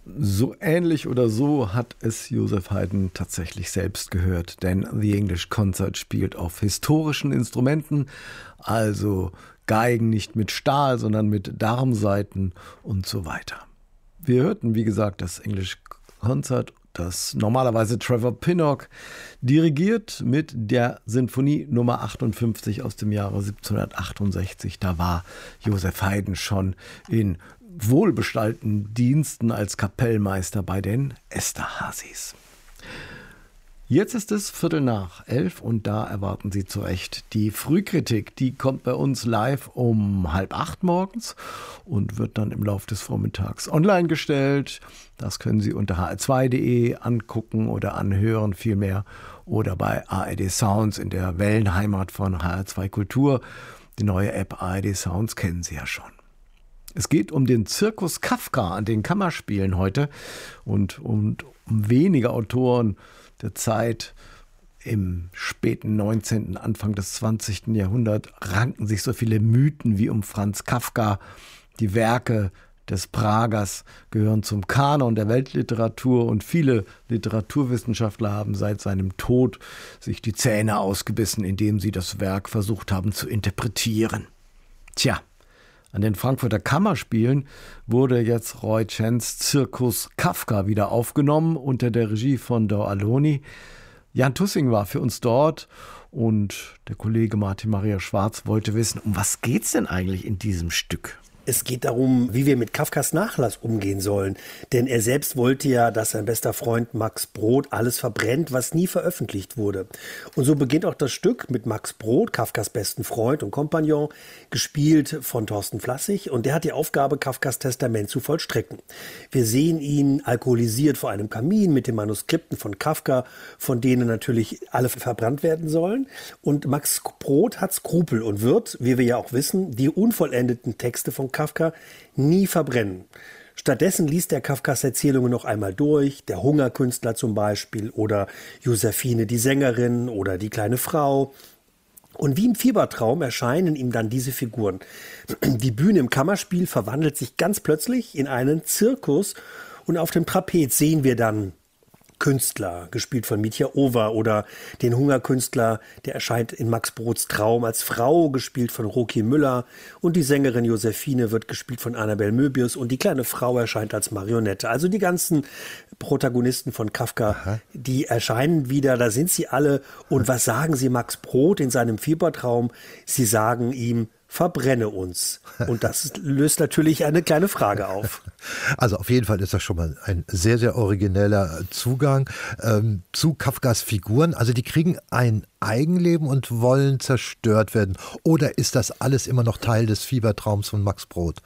So ähnlich oder so hat es Joseph Haydn tatsächlich selbst gehört, denn The English Concert spielt auf historischen Instrumenten, also Geigen nicht mit Stahl, sondern mit Darmsaiten und so weiter. Wir hörten, wie gesagt, das English Concert, das normalerweise Trevor Pinnock dirigiert mit der Sinfonie Nummer 58 aus dem Jahre 1768. Da war Joseph Haydn schon in wohlbestallten Diensten als Kapellmeister bei den Esterházys. Jetzt ist es 11:15 und da erwarten Sie zu Recht die Frühkritik. Die kommt bei uns live um 7:30 morgens und wird dann im Laufe des Vormittags online gestellt. Das können Sie unter hr2.de angucken oder anhören vielmehr oder bei ARD Sounds in der Wellenheimat von HR2 Kultur. Die neue App ARD Sounds kennen Sie ja schon. Es geht um den Zirkus Kafka an den Kammerspielen heute und um wenige Autoren der Zeit im späten 19., Anfang des 20. Jahrhunderts ranken sich so viele Mythen wie um Franz Kafka. Die Werke des Pragers gehören zum Kanon der Weltliteratur und viele Literaturwissenschaftler haben seit seinem Tod sich die Zähne ausgebissen, indem sie das Werk versucht haben zu interpretieren. Tja, an den Frankfurter Kammerspielen wurde jetzt Roy Chens Zirkus Kafka wieder aufgenommen unter der Regie von Dor Aloni. Jan Tussing war für uns dort und der Kollege Martin Maria Schwarz wollte wissen, um was geht's denn eigentlich in diesem Stück? Es geht darum, wie wir mit Kafkas Nachlass umgehen sollen. Denn er selbst wollte ja, dass sein bester Freund Max Brod alles verbrennt, was nie veröffentlicht wurde. Und so beginnt auch das Stück mit Max Brod, Kafkas besten Freund und Kompagnon, gespielt von Thorsten Flassig. Und der hat die Aufgabe, Kafkas Testament zu vollstrecken. Wir sehen ihn alkoholisiert vor einem Kamin mit den Manuskripten von Kafka, von denen natürlich alle verbrannt werden sollen. Und Max Brod hat Skrupel und wird, wie wir ja auch wissen, die unvollendeten Texte von Kafka nie verbrennen. Stattdessen liest er Kafkas Erzählungen noch einmal durch, der Hungerkünstler zum Beispiel oder Josephine die Sängerin oder die kleine Frau. Und wie im Fiebertraum erscheinen ihm dann diese Figuren. Die Bühne im Kammerspiel verwandelt sich ganz plötzlich in einen Zirkus und auf dem Trapez sehen wir dann Künstler, gespielt von Mitya Ower, oder den Hungerkünstler, der erscheint in Max Brods Traum als Frau, gespielt von Roki Müller, und die Sängerin Josephine wird gespielt von Annabel Möbius und die kleine Frau erscheint als Marionette. Also die ganzen Protagonisten von Kafka, die erscheinen wieder, da sind sie alle. Und was sagen sie Max Brod in seinem Fiebertraum? Sie sagen ihm: Verbrenne uns. Und das löst natürlich eine kleine Frage auf. Also auf jeden Fall ist das schon mal ein sehr, sehr origineller Zugang zu Kafkas Figuren. Also die kriegen ein Eigenleben und wollen zerstört werden. Oder ist das alles immer noch Teil des Fiebertraums von Max Brod?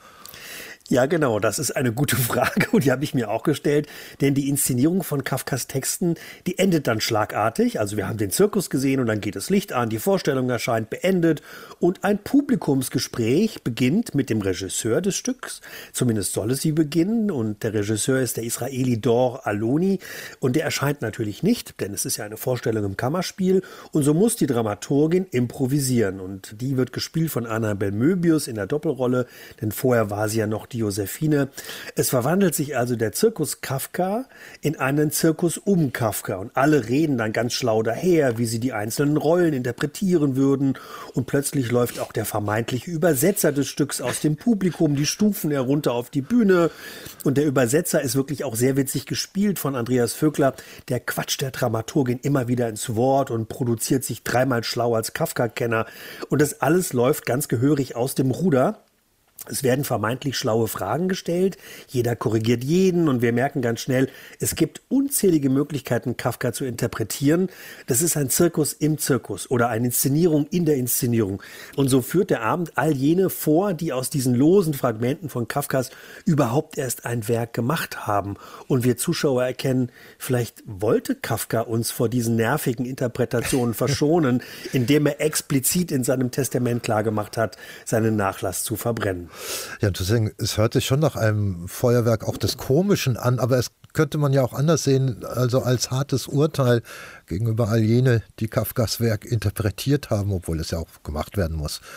Ja, genau, das ist eine gute Frage und die habe ich mir auch gestellt, denn die Inszenierung von Kafkas Texten, die endet dann schlagartig. Also wir haben den Zirkus gesehen und dann geht das Licht an, die Vorstellung erscheint, beendet und ein Publikumsgespräch beginnt mit dem Regisseur des Stücks. Zumindest soll es sie beginnen, und der Regisseur ist der Israeli Dor Aloni und der erscheint natürlich nicht, denn es ist ja eine Vorstellung im Kammerspiel, und so muss die Dramaturgin improvisieren, und die wird gespielt von Annabel Möbius in der Doppelrolle, denn vorher war sie ja noch die Josephine. Es verwandelt sich also der Zirkus Kafka in einen Zirkus um Kafka, und alle reden dann ganz schlau daher, wie sie die einzelnen Rollen interpretieren würden, und plötzlich läuft auch der vermeintliche Übersetzer des Stücks aus dem Publikum die Stufen herunter auf die Bühne, und der Übersetzer ist wirklich auch sehr witzig gespielt von Andreas Vögler. Der quatscht der Dramaturgin immer wieder ins Wort und produziert sich dreimal schlau als Kafka-Kenner, und das alles läuft ganz gehörig aus dem Ruder. Es werden vermeintlich schlaue Fragen gestellt, jeder korrigiert jeden, und wir merken ganz schnell, es gibt unzählige Möglichkeiten, Kafka zu interpretieren. Das ist ein Zirkus im Zirkus oder eine Inszenierung in der Inszenierung. Und so führt der Abend all jene vor, die aus diesen losen Fragmenten von Kafkas überhaupt erst ein Werk gemacht haben. Und wir Zuschauer erkennen, vielleicht wollte Kafka uns vor diesen nervigen Interpretationen verschonen, indem er explizit in seinem Testament klargemacht hat, seinen Nachlass zu verbrennen. Ja, es hört sich schon nach einem Feuerwerk auch des Komischen an, aber es könnte man ja auch anders sehen, also als hartes Urteil gegenüber all jene, die Kafkas Werk interpretiert haben, obwohl es ja auch gemacht werden muss.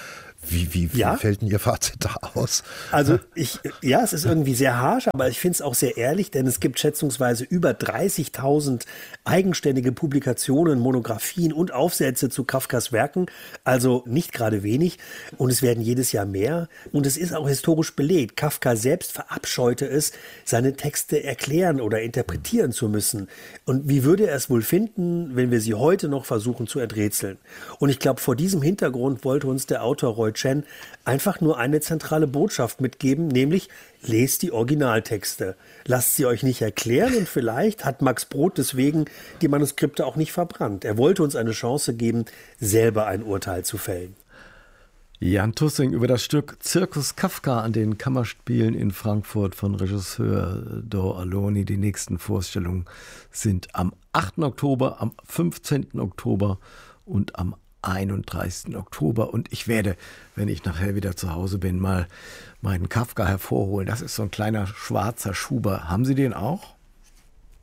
Wie fällt denn Ihr Fazit da aus? Also es ist irgendwie sehr harsch, aber ich finde es auch sehr ehrlich, denn es gibt schätzungsweise über 30.000 eigenständige Publikationen, Monographien und Aufsätze zu Kafkas Werken, also nicht gerade wenig, und es werden jedes Jahr mehr und es ist auch historisch belegt. Kafka selbst verabscheute es, seine Texte erklären oder interpretieren zu müssen. Und wie würde er es wohl finden, wenn wir sie heute noch versuchen zu enträtseln? Und ich glaube, vor diesem Hintergrund wollte uns der Autor Roy Chen einfach nur eine zentrale Botschaft mitgeben, nämlich lest die Originaltexte. Lasst sie euch nicht erklären und vielleicht hat Max Brod deswegen die Manuskripte auch nicht verbrannt. Er wollte uns eine Chance geben, selber ein Urteil zu fällen. Jan Tussing über das Stück Zirkus Kafka an den Kammerspielen in Frankfurt von Regisseur Do Aloni. Die nächsten Vorstellungen sind am 8. Oktober, am 15. Oktober und am 31. Oktober. Und ich werde, wenn ich nachher wieder zu Hause bin, mal meinen Kafka hervorholen. Das ist so ein kleiner schwarzer Schuber. Haben Sie den auch?